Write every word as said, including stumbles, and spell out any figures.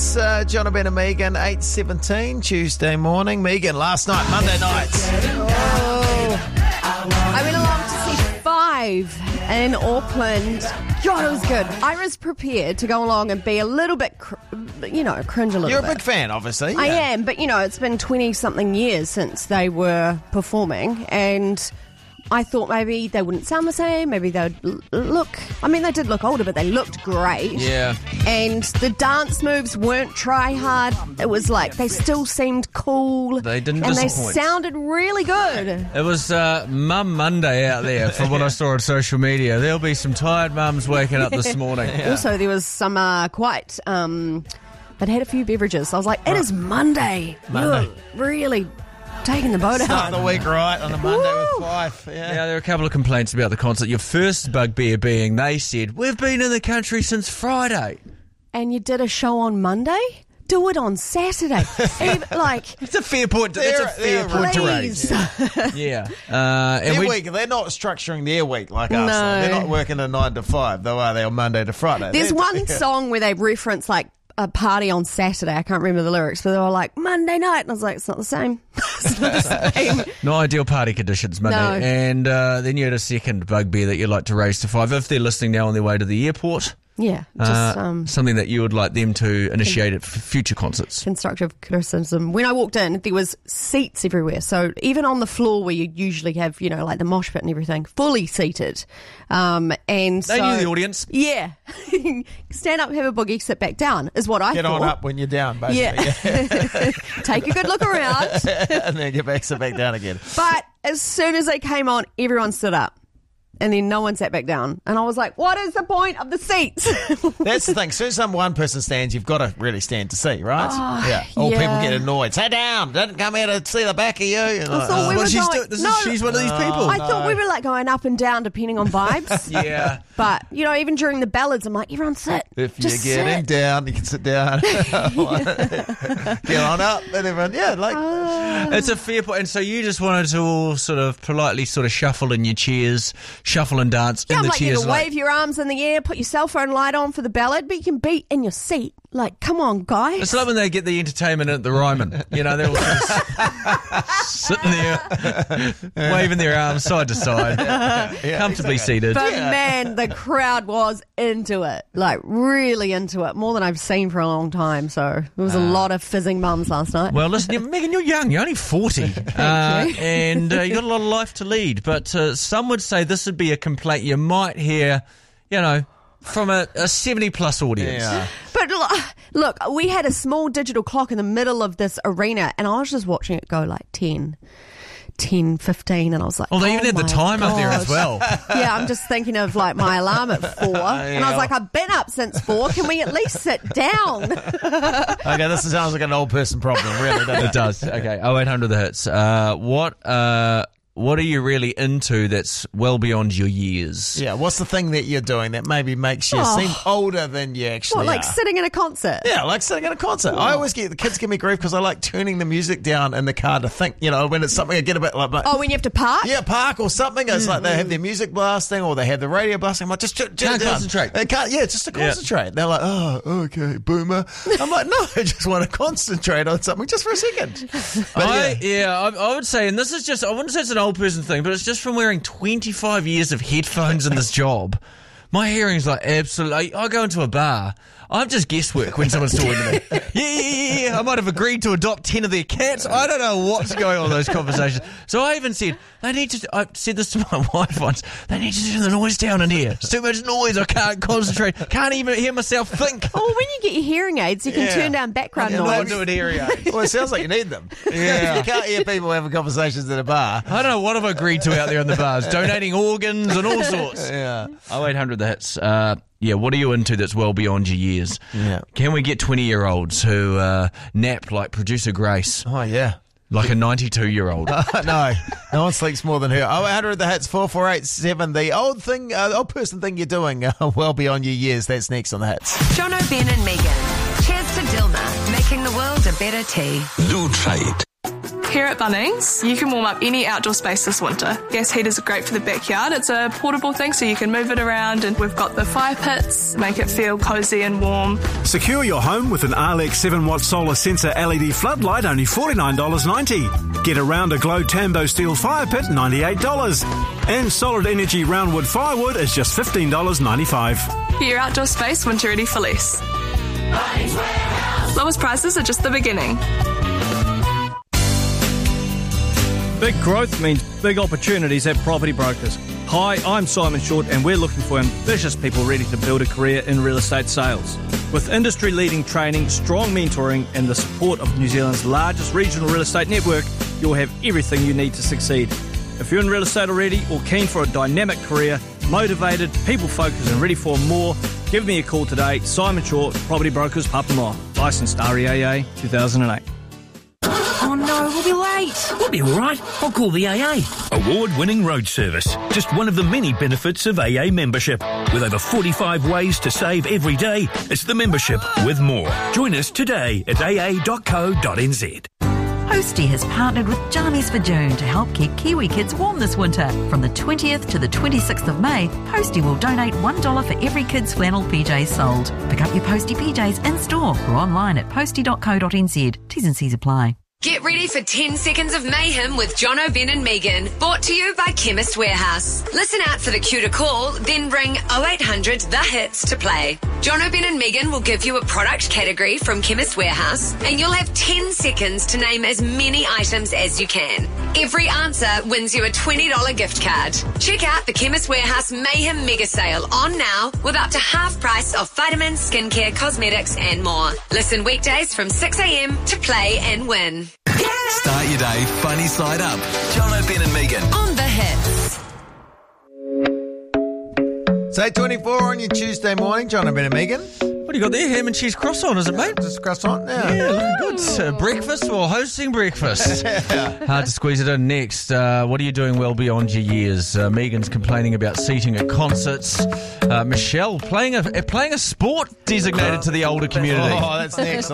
It's uh, John Ben and Megan, eight seventeen, Tuesday morning. Megan, last night, Monday night. Oh. I went along to see Five in Auckland. God, it was good. I was prepared to go along and be a little bit, cr- you know, cringe a little You're bit. You're a big fan, obviously. I yeah. am, but, you know, it's been twenty-something years since they were performing, and I thought maybe they wouldn't sound the same, maybe they'd l- look... I mean, they did look older, but they looked great. Yeah. And the dance moves weren't try-hard. It was like they still seemed cool. They didn't And disappoint. they sounded really good. It was uh, Mum Monday out there, from what I saw on social media. There'll be some tired mums waking up this morning. Yeah. Also, there was some uh, quite... Um, they'd had a few beverages. I was like, it is Monday. Monday. You're really... taking the boat Start out. the week right on a Monday Woo! with Five. Yeah. Yeah, there were a couple of complaints about the concert. Your first bugbear being they said, we've been in the country since Friday. And you did a show on Monday? Do it on Saturday. Even, like, It's a fair point. To, that's a They're- fair they're point to please. raise. Yeah. Uh, and Their we, week, they're not structuring their week like us. No. though. They're not working a nine to five, though, are they, on Monday to Friday? There's They're- one yeah. song where they reference, like, a party on Saturday. I can't remember the lyrics, but they were like, Monday night. And I was like, it's not the same. It's not the same. no ideal party conditions Monday. No. And uh, then you had a second bugbear that you'd like to raise to Five. If they're listening now on their way to the airport, Yeah, just uh, um, something that you would like them to initiate at f- future concerts. constructive criticism. When I walked in, there was seats everywhere. So even on the floor where you usually have, you know, like the mosh pit and everything, fully seated. Um, and They so, knew the audience. Yeah. Stand up, have a boogie, sit back down is what I Get thought. on up when you're down, basically. Yeah. Take a good look around. and then get back, sit back down again. But as soon as they came on, everyone stood up. And then no one sat back down. And I was like, what is the point of the seats? That's the thing. As soon as some one person stands, you've got to really stand to see, right? Oh, yeah. Or yeah. people get annoyed. Sit down. Didn't come here to see the back of you. And I like, thought oh. we Well, were she's, going, do- this no, is, she's one of these people. I thought we were like going up and down depending on vibes. yeah. But, you know, even during the ballads, I'm like, everyone sit. If Just you're getting sit. down, you can sit down. Get on up. And everyone, yeah, like... It's a fair point. And so you just wanted to all sort of politely sort of shuffle in your chairs, shuffle and dance Yeah, in I'm the like, you chairs. can wave your arms in the air, put your cell phone light on for the ballad, but you can be in your seat. Like, come on, guys. It's like when they get the entertainment at the Ryman. You know, they're all sort of sitting there, waving their arms side to side, comfortably seated. But man, the crowd was into it. Like, really into it. More than I've seen for a long time. So there was a lot of fizzing mums last night. Well, listen, you- Megan, you're young. You're only forty. uh, you. and uh, you've got a lot of life to lead. But uh, some would say this would be a complaint you might hear, you know, from a, a seventy-plus audience. Yeah. But look, look, we had a small digital clock in the middle of this arena, and I was just watching it go like ten, ten, fifteen, and I was like, Oh, they oh even had the my time up there as gosh. well. Yeah, I'm just thinking of like my alarm at four, and I was like, I've been up since four. Can we at least sit down? Okay, this sounds like an old person problem, really, doesn't It it? does. Okay, oh eight hundred the hits. Uh, what uh, what are you really into that's well beyond your years? Yeah, what's the thing that you're doing that maybe makes you Oh. seem older than you actually What, like are? sitting in a concert? Yeah, like sitting at a concert. I always get the kids give me grief because I like turning the music down in the car to think. You know, when it's something I get a bit like, Oh, when you have to park? yeah, park or something. It's like they have their music blasting or they have the radio blasting. I'm like, just turn Can't it down. concentrate. They can't. Yeah, just to concentrate. They're like, oh, okay, boomer. I'm like, no, I just want to concentrate on something just for a second. But I, yeah. yeah, I, I would say, and this is just, I wouldn't say it's an old person thing, but it's just from wearing twenty-five years of headphones in this job. My hearing's like absolutely. I, I go into a bar. I'm just guesswork when someone's talking to me. Yeah, yeah, yeah, yeah. I might have agreed to adopt ten of their cats. I don't know what's going on in those conversations. So I even said, they need to, I said this to my wife once, they need to turn the noise down in here. It's too much noise. I can't concentrate. Can't even hear myself think. Oh, when you get your hearing aids, you can Yeah. turn down background Yeah, noise. Not do an hearing aid. Well, it sounds like you need them. Yeah. You can't hear people having conversations at a bar. I don't know what I've agreed to out there in the bars, donating organs and all sorts. Yeah. oh eight hundred the hits. Uh, yeah, what are you into that's well beyond your years? Yeah. Can we get twenty-year-olds who uh, nap like producer Grace, Oh, yeah. like a ninety-two-year-old? no, no one sleeps more than her. Oh, one hundred the hits, four four eight seven. The old thing, uh, old person thing you're doing uh, well beyond your years. That's next on the hits. John O'Ben and Megan. Cheers to Dilma, making the world a better tea. Do try it. Here at Bunnings, you can warm up any outdoor space this winter. Gas heaters are great for the backyard. It's a portable thing so you can move it around, and we've got the fire pits, make it feel cosy and warm. Secure your home with an Arlex seven watt solar sensor L E D floodlight, only forty-nine dollars ninety. Get a Rounder Glow Tambo steel fire pit, ninety-eight dollars. And Solid Energy roundwood firewood is just fifteen dollars ninety-five. Get your outdoor space winter ready for less. Lowest prices are just the beginning. Big growth means big opportunities at Property Brokers. Hi, I'm Simon Short, and we're looking for ambitious people ready to build a career in real estate sales. With industry-leading training, strong mentoring, and the support of New Zealand's largest regional real estate network, you'll have everything you need to succeed. If you're in real estate already or keen for a dynamic career, motivated, people-focused and ready for more, give me a call today. Simon Short, Property Brokers, Papamoa. Licensed R E A A two thousand eight. Oh no, we'll be late. We'll be all right. I'll call the A A. Award-winning road service. Just one of the many benefits of A A membership. With over forty-five ways to save every day, it's the membership with more. Join us today at a a dot co dot n z. Posty has partnered with Jammies for June to help keep Kiwi kids warm this winter. From the twentieth to the twenty-sixth of May, Posty will donate one dollar for every kid's flannel P Js sold. Pick up your Posty P Js in-store or online at posty dot co dot n z. T's and C's apply. Get ready for ten seconds of mayhem with Jono, Ben and Megan. Brought to you by Chemist Warehouse. Listen out for the cue to call, then ring oh eight hundred the hits to play. Jono, Ben and Megan will give you a product category from Chemist Warehouse, and you'll have ten seconds to name as many items as you can. Every answer wins you a twenty dollars gift card. Check out the Chemist Warehouse Mayhem Mega Sale on now with up to half price off vitamins, skincare, cosmetics and more. Listen weekdays from six a.m. to play and win. Start your day funny side up. Jono, Ben and Megan. On the hits. It's eight twenty-four on your Tuesday morning, John and Ben and Megan. What do you got there? Ham and cheese croissant, is it, mate? Just croissant now. Yeah, looking good. Uh, breakfast or hosting breakfast? Hard to squeeze it in. Next, uh, what are you doing well beyond your years? Uh, Megan's complaining about seating at concerts. Uh, Michelle playing a playing a sport designated to the older community. Oh, that's next.